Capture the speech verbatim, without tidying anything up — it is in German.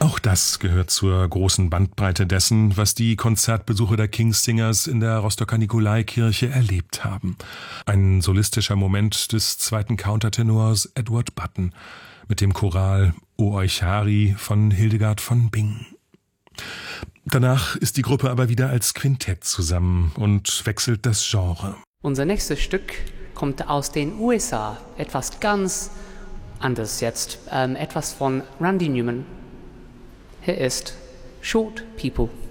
Auch das gehört zur großen Bandbreite dessen, was die Konzertbesucher der King's Singers in der Rostocker Nikolaikirche erlebt haben. Ein solistischer Moment des zweiten Countertenors Edward Button mit dem Choral O Euchari von Hildegard von Bingen. Danach ist die Gruppe aber wieder als Quintett zusammen und wechselt das Genre. Unser nächstes Stück kommt aus den U S A, etwas ganz anderes jetzt, ähm, etwas von Randy Newman. Hier ist Short People.